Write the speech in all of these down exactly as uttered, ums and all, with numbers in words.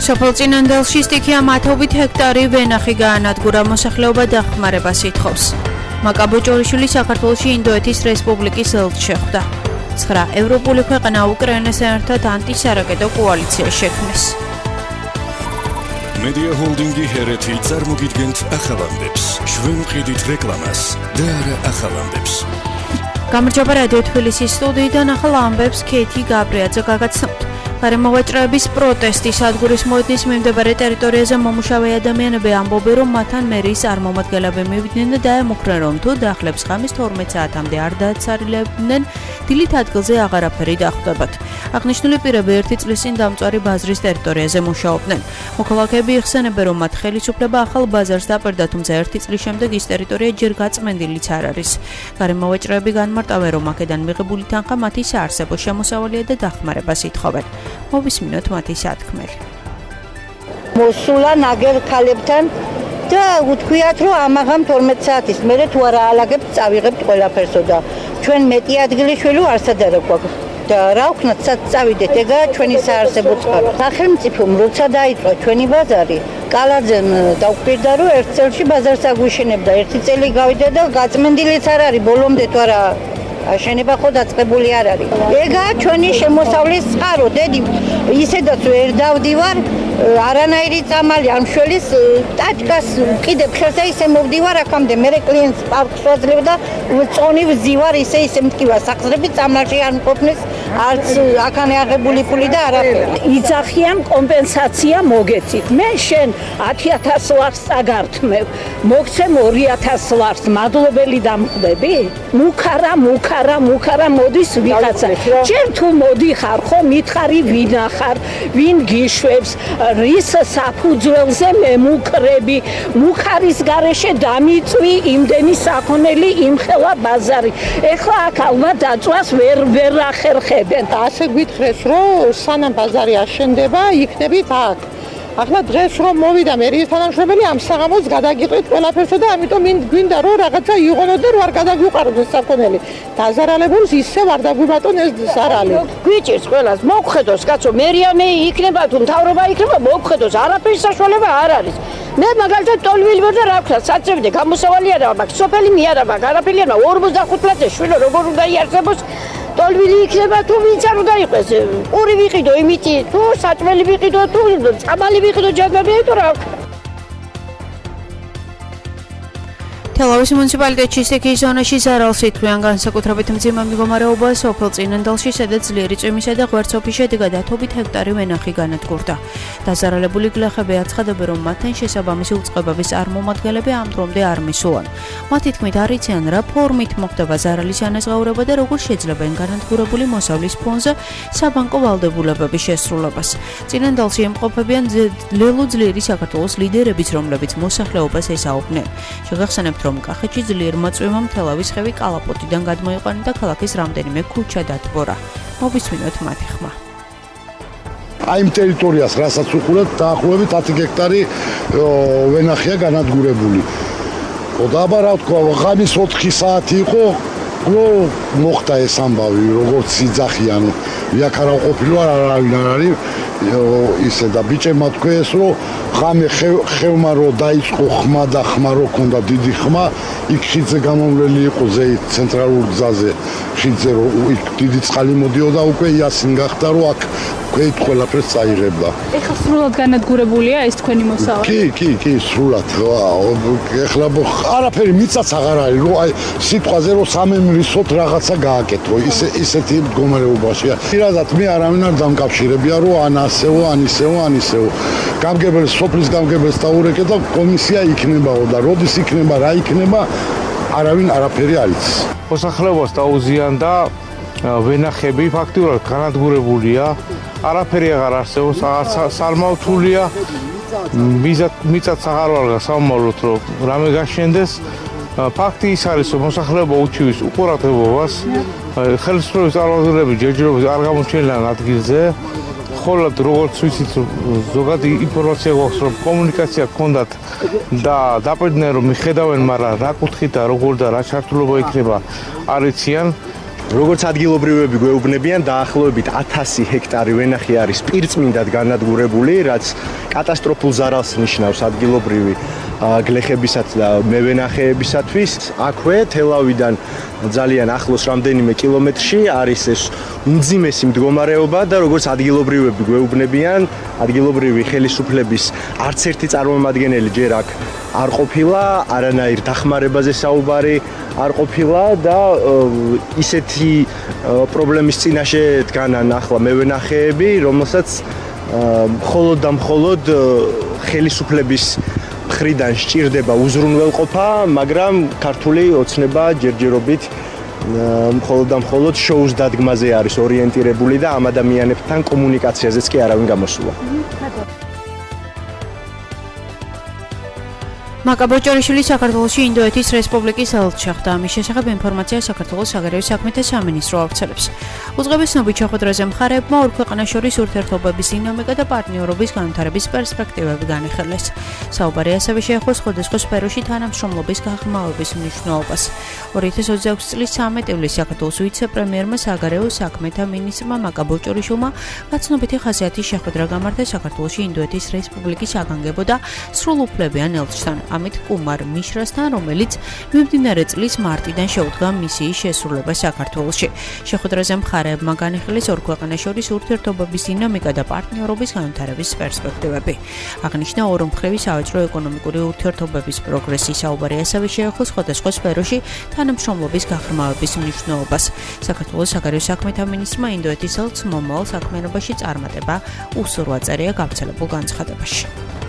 სოფელ წინანდალში სტიქია მათობით ჰექტარი ვენახი გაანადგურა, მოსახლეობა დახმარებას ითხოვს. მაკა ბოჭორიშვილი საქართველოში ინდოეთის რესპუბლიკის ელჩი შეხვდა. ცხრა ევროპული ქვეყანა უკრაინასთან ერთად ანტისარაკეტო კოალიცია შექმნის. Media Holdingi ჰერეთი წარმოგიდგენთ ახალამდებს. ჩვენ ვყიდით რეკლამას და არა ახალამდებს. გამარჯობა რადიო თბილისის სტუდიიდან ახალ ამბებს ქეთი გაბრიაძე გაგაცნობთ. გარემოვაჭრეების პროტესტის ადგურის მოედნის მიმდებარე ტერიტორიაზე მომუშავე ადამიანები ამბობენ, რომ მათთან მერის წარმომადგენლები მივიდნენ და დაემუქრნენ, რომ თუ დახლებს ღამის თორმეტ საათამდე არ დააცარილებდნენ, დილით ადგილზე აღარაფერი დახვდებათ. აღნიშნული პირები ერთი წლის წინ დამწვარი ბაზრის ტერიტორიაზე მუშაობდნენ. მოქალაქეები იხსენებენ, რომ მათ ხელისუფლება ახალ ბაზარს დაპირდა, თუმცა ერთი წლის შემდეგ ის ტერიტორია ჯერ გაწმენდილიც არ არის. გარემოვაჭრეები განმარტავენ, რომ აქედან მიღებული თანხა მათი საარსებო შემოსავალია და დახმარებას ითხოვენ. მოვისმინოთ მათი სათქმელი. მოსულა ნაგერ ქალებთან და უთქვიათ, რომ ამაღამ თორმეტ საათის მერე თუ არა ალაგებთ, წავიღებთ ყველაფერსო და ჩვენ მეტი ადგილი შვილო არსად არ გვაქვს. და რა ვქნათ, სად წავიდეთ, ეგაა ჩვენი საარსებო წყარო. სახელმწიფომ როცა დაიწყო ჩვენი ბაზარი, კალაძემ დაუკვირდა, რომ ერთ წელში ბაზარს აგვიშენებდა. ერთი წელი გავიდა და გაწმენდილიც არ არის, ბოლომდე თუ არა აშენება ხო დაწყებული არ არის. ეგაა ჩვენი შემოსავლის წყარო, დედი, ისედაც ვერ დავდივარ, არანაირი წამალი ამ შველის ტაჭკას კიდე ფხერზე ისე მოვდივარ აქამდე, მე კლიენტს პარკს ვაძლევ და წონი ვზივარ ისე ისე მткиვა სახსრები წამლაში არ მყოფნის არც აქანე აღებული ფული და არაფერი. იძახიან კომპენსაცია მოგეცით. მე შენ ათი ათას ლარს წაგართმევ, მოგცემ ორი ათას ლარს, მადლობელი დამხვდები? მუქარა, მუქარა, მუქარა მოდის ვიღაცა. ჯერ თუ მოდიხარ, ხო მითხარი ვინ ახარ, ვინ გიშვებს, რის საფუძველზე მემუქრები, მუქარის გარეშე დამიწვი იმდენი საქონელი იმხელა ბაზარი. ეხლა აქ ალბათ დაწვას ვერ ვერ ახერხებენ. ასე გვითხრეს, რომ სანამ ბაზარი აშენდება, იქნებით აქ. ახლა დღეს რომ მოვიდა მერიის თანამშრომელი ამ საღამოს გადაგიყვით ყველაფერსო და ამიტომ გვინდა რომ რაღაცა იყონოთ და არ გადაგვიყაროთ ეს საქონელი. დაზარალებულს ისევ არ დაგვიბატონ ეს ზარალი. გვიჭირს ყველას, მოგხედოს კაცო, მერია მე იქნება თუ მთავრობა იქნება, მოგხედოს, არაფერი საშუალება არ არის. მე მაგალითად ტოლვილი ვარ და რა ვქნა, საწევდე გამოსავალი არა მაქვს, სოფელი მე არა მაქვს, არაფერი არა, ორმოცდახუთ წელს შვილო როგორ უნდა იარსებოს. ტოლვილი იქნება თუ ვინც არ უნდა იყოს. პური ვიყიდო იმითი, თუ საჭმელი ვიყიდო, თუ წამალი ვიყიდო ჯადმები, თუ რა ვქნა. თელავის მუნიციპალიტეტში სტიქიის ზონაში ზარალს ითვლიან განსაკუთრებით მძიმე მდგომარეობა სოფელ წინანდალში, სადაც ძლიერი წვიმისა და ღვერცობის შედეგად ათობით ჰექტარი ვენახი განადგურდა. დაზარალებული გლეხები აცხადებენ, რომ მათთან შესაბამისი უწყებების წარმომადგენლები ამ დრომდე არ მისულან. მათი თქმით, არ იციან რა ფორმით მოხდება ზარალის ანაზღაურება და როგორ შეძლებენ განადგურებული მოსავლის ფონზე საბანკო ვალდებულებების შესრულებას. წინანდალში იმყოფებიან ლელო ძლიერი საქართველოს ლიდერებიც, რომლებიც მოსახლეობას ესაუბნენ. შეგახსენებთ, რომ კახეთში ძლიერმა წვიმამ თელავის ხევი კალაპოტიდან გადმოიყვანა და ქალაქის რამდენიმე ქუჩა დატბორა. მოვისმინოთ მათი ხმა. აი იმ ტერიტორიას, რასაც უყურებთ, დაახლოებით ათი ჰექტარი ვენახია განადგურებული. და აბა რა თქვა, ღამის ოთხი საათი იყო, რომ მოხდა ეს ამბავი, როგორც იძახიან. იქ არა ყოფილი არ არავინ არ არის ისე და ბიჭებმა თქვეს, რომ ღამე ხევმა რო დაიწყო ხმა და ხმა რო ქონდა დიდი ხმა, იქ ხიდზე გამომვლელი იყო ზეით ცენტრალურ გზაზე, ხიდზე რო იქ დიდი წყალი მოდიოდა, უკვე იასინ გახდა, რომ აქ ქვით ყველაფერს წაიღებდა. ეხლა სრულად განადგურებულია ეს თქვენი მოსავალი? კი, კი, კი, სრულად. ეხლა არაფერი მიწაც აღარ არის, რომ აი სიტყვაზე რომ სამემრისოთ რაღაცა გააკეთო, ისე ისეთი მდგომარეობაშია. პირადად მე არავინ არ დამკავშირებია, რომ ან ასეო, ან ისეო, ან ისეო. გამგებელს, სოფლის გამგებელს დაურეკე და კომისია იქნებაო და როდის იქნება, რა იქნება, არავინ არაფერი არ იცის. მოსახლეობას დაუზიანდა ვენახები ფაქტიურად განადგურებულია. არაფერი აღარ არსებობს, სალმავთულია, მიწაც აღარ ვარ გასაუმალოთ, რომ რამე გაშენდეს. ფაქტი ის არის, რომ მოსახლეობა უჩივის უყურადღებობას, ხელისუფლების წარმომადგენლები ჯერჯერობით არ გამოჩენილან ადგილზე. მხოლოდ როგორც ვიცით, ზოგადი ინფორმაცია გვაქვს, რომ კომუნიკაცია გქონდათ და დაპირდნენ, რომ მიხედავენ, მაგრამ რა კუთხით და როგორ და რა ჩართულობა იქნება არ იციან. როგორც ადგილობრივები გვეუბნებიან, დაახლოებით ათასი ჰექტარი ვენახი არის პირწმინდად განადგურებული, რაც კატასტროფულ ზარალს ნიშნავს ადგილობრივი გლეხებისათვის და მევენახეებისათვის. აქვე თელავიდან ძალიან ახლოს რამდენიმე კილომეტრში არის ეს უმძიმესი მდგომარეობა და როგორც ადგილობრივები გვეუბნებიან, ადგილობრივი ხელისუფლების არც ერთი წარმომადგენელი ჯერ აქ არ ყოფილა, არანაირ დახმარებაზე საუბარი არ ყოფილა და ისეთი პრობლემის წინაშე დგანან ახლა მევენახეები, რომელსაც მხოლოდ და მხოლოდ ხელისუფლების მხრიდან სჭირდება უზრუნველყოფა, მაგრამ ქართული ოცნება ჯერჯერობით მხოლოდ და მხოლოდ შოუს დადგმაზე არის ორიენტირებული და ამ ადამიანებთან კომუნიკაციაზეც კი არავინ გამოსულა. მაკა ბოჭორიშვილი საქართველოში ინდოეთის რესპუბლიკის ელჩი ხდა. ამის შესახებ ინფორმაცია საქართველოს საგარეო საქმეთა სამინისტრო ავრცელებს. უძღვების ცნობით შეხვედრაზე მხარეებმა ორ ქვეყანას შორის ურთიერთობების დინამიკა და პარტნიორობის განვითარების პერსპექტივები განიხილეს. საუბარი ასევე შეეხო სხვადასხვა სფეროში თანამშრომლობის გაღრმავების მნიშვნელობას. ორი ათას ოცდაექვსი წლის ცამეტი ივლისს საქართველოს ვიცე-პრემიერმა საგარეო საქმეთა მინისტრმა მაკა ბოჭორიშვილმა გაცნობითი ხასიათის შეხვედრა გამართა საქართველოში ინდოეთის რესპუბლიკის საგანგებო და სრულუფლებიან ელჩთან. ამით კუმარ მიშრასთან, რომელიც მიმდინარე წლის მარტიდან შეუდგა მისიის შესრულებას საქართველოში. შეხვედრაზე მხარეებმა განიხილეს ორ ქვეყანას შორის ურთიერთობების დინამიკა და პარტნიორობის განვითარების პერსპექტივები. აღნიშნა ორმხრივი სავაჭრო ეკონომიკური ურთიერთობების პროგრესი. საუბარი ასევე შეეხო სხვადასხვა სფეროში თანამშრომლობის გაღრმავების მნიშვნელობას. საქართველოს საგარეო საქმეთა მინისტრმა ინდოეთის ელჩს მომავალ საქმიანობაში წარმატება უსურვა წერია გავრცელებულ განცხადებაში.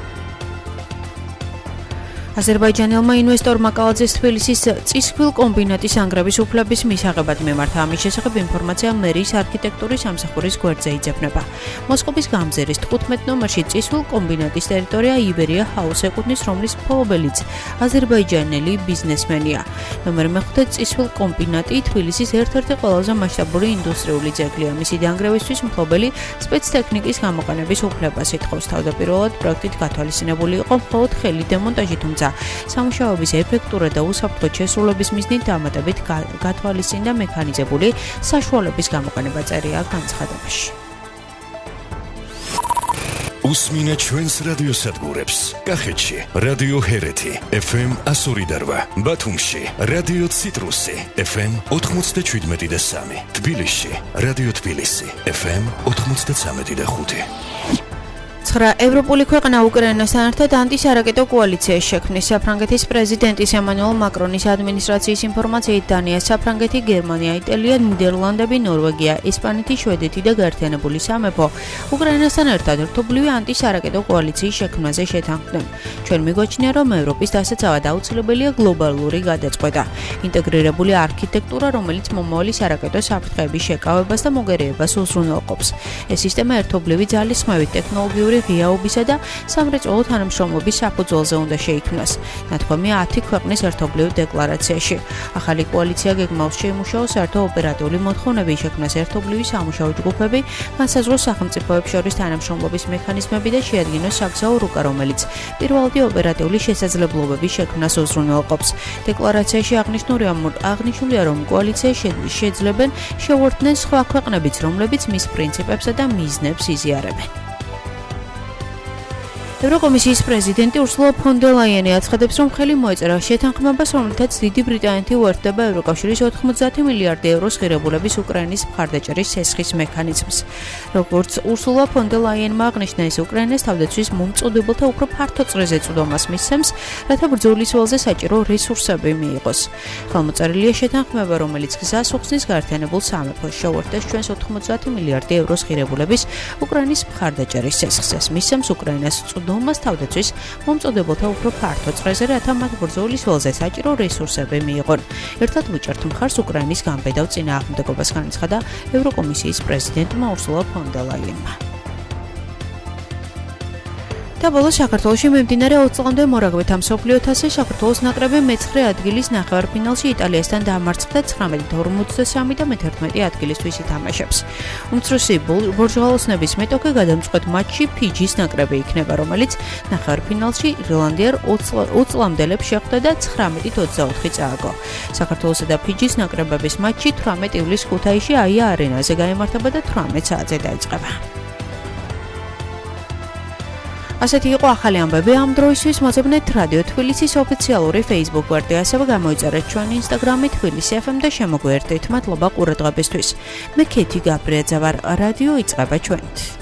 აზერბაიჯანელმა ინვესტორმა კალაძეს თბილისის წისქვილ კომბინატის ანგრევის უფლების მისაღებად მიმართა. ამის შესახებ ინფორმაცია მერიის არქიტექტურის სამსახურის გვერდზე იძებნება. მოსკოვის გამზირის თხუთმეტ ნომერში წისქვილ კომბინატის ტერიტორია იბერია ჰაუს ეკუთვნის, რომლის მფლობელიც აზერბაიჯანელი ბიზნესმენია. ნომერ მეხუთე წისქვილ კომბინატი თბილისის ერთ-ერთი ყველაზე მასშტაბური ინდუსტრიული ძეგლია. მისი დანგრევისთვის მფლობელი სპეცტექნიკის გამოყენების უფლებას ითხოვს. თავდაპირველად პროექტით გათვალისწინებული იყო მხოლოდ ხელი დემონტაჟი, თუმცა სამუშაოების ეფექტურად და უსაფრთხოდ შესრულების მიზნით დამატებით გათვალისწინდა მექანიზებული საშუალების გამოყენება წერია განცხადებაში. უსმინეთ ჩვენს რადიოსადგურებს. კახეთში რადიო ჰერეთი ეფ ემ εκατო ორი და რვა, ბათუმში რადიო ციტრუსი ეფ ემ ოთხმოცდაშვიდმეტი და სამი, თბილისში რადიო თბილისი ეფ ემ ოთხმოცდაცამეტი და ხუთი. ცხრა ევროპული ქვეყანა უკრაინასთან ერთად ანტისარაკეტო კოალიციას შექმნის. საფრანგეთის პრეზიდენტის ემანუელ მაკრონის ადმინისტრაციის ინფორმაციით დანია, საფრანგეთი, გერმანია, იტალია, ნიდერლანდები, ნორვეგია, ესპანეთი, შვედეთი და გაერთიანებული სამეფო უკრაინასთან ერთად ერთობლივი ანტისარაკეტო კოალიციის შექმნაზე შეთანხმდნენ. ჩვენ მიგვაჩნია, რომ ევროპის დასაცავად აუცილებელია გლობალური გადაწყვეტა, ინტეგრირებული არქიტექტურა, რომელიც მომავალი სარაკეტო საფრთხეების შეკავებას და მოგერიებას უზრუნველყოფს. ეს სისტემა ერთობლივი ძალისხმევით, ტექნოლოგიური ღიაობისა და სამრეწველო თანამშრომლობის საფუძველზე უნდა შეიქმნას. ნათქვამია ათი ქვეყნის ერთობლივ დეკლარაციაში. ახალი კოალიცია გეგმავს შეიმუშაოს საერთო ოპერატიული მოთხოვნები, შექმნას ერთობლივი სამუშაო ჯგუფები, განსაზღვროს სახელმწიფოებს შორის თანამშრომლობის მექანიზმები და შეადგინოს საგზაო რუკა, რომელიც პირველადი ოპერატიული შესაძლებლობების შექმნას უზრუნველყოფს. დეკლარაციაში აღნიშნულია, რომ კოალიციას შეძლებენ შეუერთდნენ სხვა ქვეყნებიც, რომლებიც მის პრინციპებსა და მიზნებს იზიარებენ. ევროკომისიის პრეზიდენტი ურსულა ფონ დერ ლაიენი აცხადებს, რომ ხელი მოეწერა შეთანხმებას, რომლითაც დიდი ბრიტანეთი უერთდება ევროკავშირის ოთხმოცდაათი მილიარდი ევროს ღირებულების უკრაინის მხარდაჭერის სესხის მექანიზმს. როგორც ურსულა ფონ დერ ლაიენმა აღნიშნა, ეს უკრაინას თავდაცვის მომწოდებელთა უფრო ფართო წრეზე წვდომას მისცემს, რათა ბრძოლის ველზე საჭირო რესურსები მიიღოს. ხელმოწერილია შეთანხმება, რომელიც გზას უხსნის გაერთიანებულ სამეფოს შეუერთდეს ჩვენს ოთხმოცდაათი მილიარდი ევროს ღირებულების უკრაინის მხარდაჭერის სესხს. ეს მისცემს უკრაინას მას თავდაცვის მომწოდებელთა უფრო ფართო წრეზე, რათა მათ ბრძოლის ველზე საჭირო რესურსები მიიღონ. ერთად ვიჭერთ მხარს უკრაინის გამბედავ წინააღმდეგობას, განაცხადა ევროკომისიის პრეზიდენტმა ურსულა ფონ დერ ლაიენმა. და ბოლოს საქართველოში მიმდინარე ოცი წლამდე მორაგბეთა მსოფლიო თასზე საქართველოს ნაკრები მეცხრე ადგილის ნახევარფინალში იტალიასთან დაამარცხდა ცხრამეტ ორმოცდასამი და მეთერთმეტი ადგილისთვის ითამაშებს. უმცროსი ბორჯღალოსნების მეტოქე გადამწყვეტ მატჩში ფიჯის ნაკრები იქნება, რომელიც ნახევარფინალში ირლანდიარ ოცი წლამდელებს შეხვდა და ცხრამეტით ოცდაოთხი წააგო. საქართველოსა და ფიჯის ნაკრებების მატჩი თვრამეტ ივლისს ქუთაისში აია არენაზე გაიმართება და თვრამეტ საათზე დაიწყება. ასეთი იყო ახალი ამბები ამ დროისთვის. მოძებნეთ რადიო თბილისის ოფიციალური Facebook გვერდი, ასევე გამოიწერეთ ჩვენი Instagram-ი თბილისი ეფ ემ და შემოგვიერთდეთ. მადლობა ყურადღებისთვის. მე ქეთი გაბრიაძე ვარ. რადიო იწყება ჩვენით.